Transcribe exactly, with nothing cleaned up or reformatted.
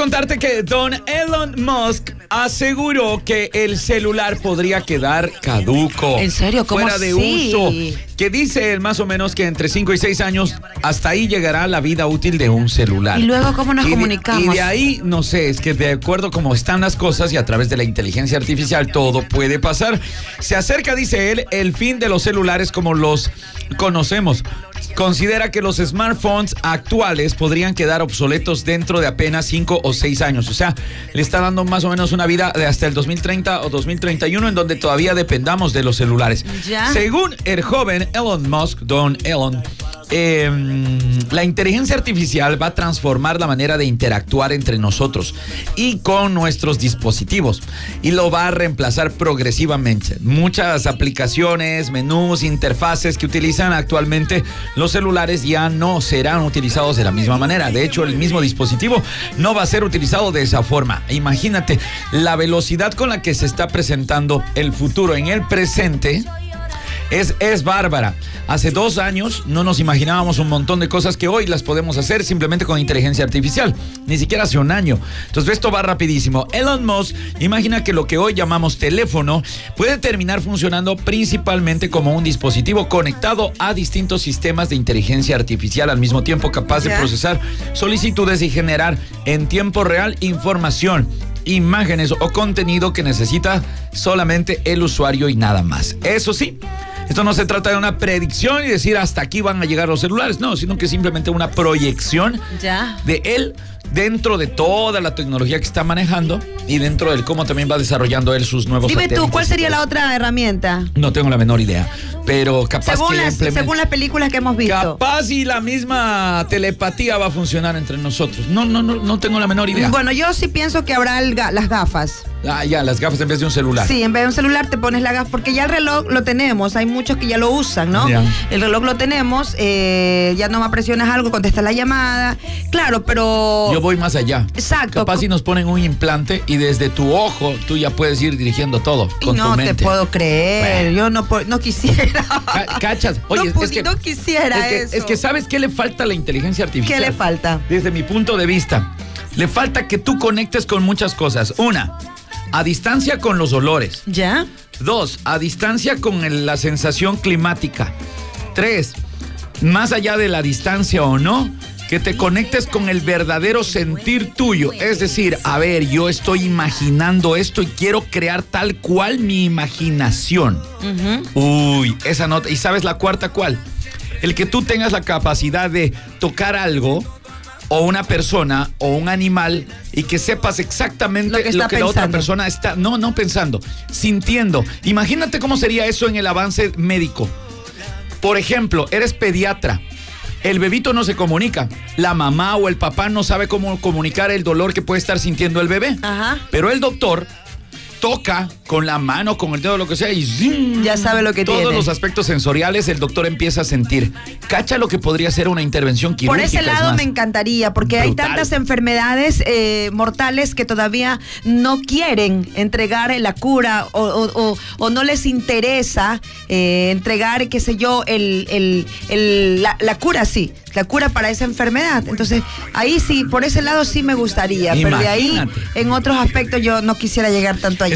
contarte que don Elon Musk aseguró que el celular podría quedar caduco. ¿En serio? ¿Cómo fuera de así? uso. Que dice él más o menos que entre cinco y seis años hasta ahí llegará la vida útil de un celular. ¿Y luego cómo nos y de, comunicamos? Y de ahí, no sé, es que de acuerdo como están las cosas y a través de la inteligencia artificial todo puede pasar. Se acerca, dice él, el fin de los celulares como los conocemos. Considera que los smartphones actuales podrían quedar obsoletos dentro de apenas cinco o seis años. O sea, le está dando más o menos una vida de hasta el dos mil treinta o dos mil treinta y uno en donde todavía dependamos de los celulares. ¿Ya? Según el joven Elon Musk, don Elon, eh, la inteligencia artificial va a transformar la manera de interactuar entre nosotros y con nuestros dispositivos y lo va a reemplazar progresivamente. Muchas aplicaciones, menús, interfaces que utilizan actualmente los celulares ya no serán utilizados de la misma manera. De hecho, el mismo dispositivo no va a ser utilizado de esa forma. Imagínate la velocidad con la que se está presentando el futuro en el presente. Es, es bárbara. Hace dos años no nos imaginábamos un montón de cosas que hoy las podemos hacer simplemente con inteligencia artificial. Ni siquiera hace un año. Entonces esto va rapidísimo. Elon Musk imagina que lo que hoy llamamos teléfono puede terminar funcionando principalmente como un dispositivo conectado a distintos sistemas de inteligencia artificial al mismo tiempo, capaz de procesar solicitudes y generar en tiempo real información, imágenes o contenido que necesita solamente el usuario y nada más. Eso sí, esto no se trata de una predicción y decir hasta aquí van a llegar los celulares, no, sino que simplemente una proyección ya. de él dentro de toda la tecnología que está manejando y dentro del cómo también va desarrollando él sus nuevos Dime satélites. tú, ¿cuál sería la otra herramienta? No tengo la menor idea, pero capaz según que las, implemente... según las películas que hemos visto. Capaz y la misma telepatía va a funcionar entre nosotros. No, no, no, no tengo la menor idea. Bueno, yo sí pienso que habrá el ga- las gafas. Ah, ya, las gafas en vez de un celular. Sí, en vez de un celular te pones la gafa, porque ya el reloj lo tenemos, hay muchos que ya lo usan, ¿no? Ya. El reloj lo tenemos, eh, ya no me presionas algo, contestas la llamada, claro, pero... Yo voy más allá. Exacto. Capaz si nos ponen un implante y desde tu ojo tú ya puedes ir dirigiendo todo Y con no tu mente. te puedo creer, Bueno. yo no, po- no quisiera. Ca- ¿Cachas? Oye, no, es que, no quisiera es que, eso. es que ¿sabes qué le falta a la inteligencia artificial? ¿Qué le falta? Desde mi punto de vista, le falta que tú conectes con muchas cosas. Una, a distancia con los olores. ¿Ya? Dos, a distancia con el- la sensación climática. Tres, más allá de la distancia o no, que te conectes con el verdadero sentir tuyo. Es decir, a ver, yo estoy imaginando esto y quiero crear tal cual mi imaginación. Uh-huh. Uy, esa nota. ¿Y sabes la cuarta cuál? El que tú tengas la capacidad de tocar algo o una persona o un animal y que sepas exactamente Lo que está lo que la otra pensando. persona está, no, no pensando, sintiendo. Imagínate cómo sería eso en el avance médico. Por ejemplo, eres pediatra. El bebito no se comunica. La mamá o el papá no sabe cómo comunicar el dolor que puede estar sintiendo el bebé. Ajá. Pero el doctor toca con la mano, con el dedo, lo que sea, y ¡zing! Ya sabe lo que Todos tiene. los aspectos sensoriales el doctor empieza a sentir. Cacha lo que podría ser una intervención Por quirúrgica. ese es lado más. me encantaría, porque hay Brutal. tantas enfermedades eh, mortales que todavía no quieren entregar la cura o, o- o- o no les interesa eh, entregar, qué sé yo, el, el- el- la, la cura, sí, la cura para esa enfermedad. Entonces, ahí sí, por ese lado sí me gustaría, pero de ahí Imagínate. en otros aspectos yo no quisiera llegar tanto allá.